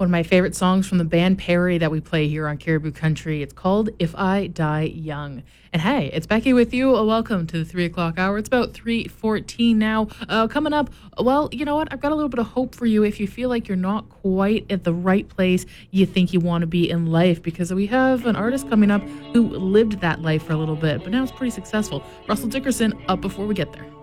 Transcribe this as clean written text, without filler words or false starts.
one of my favorite songs from the band Perry that we play here on Caribou Country. It's called If I Die Young. And hey, it's Becky with you. Welcome to the 3 o'clock hour. It's about 3:14 now. Coming up, well, you know what? I've got a little bit of hope for you if you feel like you're not quite at the right place you think you want to be in life, because we have an artist coming up who lived that life for a little bit, but now it's pretty successful. Russell Dickerson, up before we get there.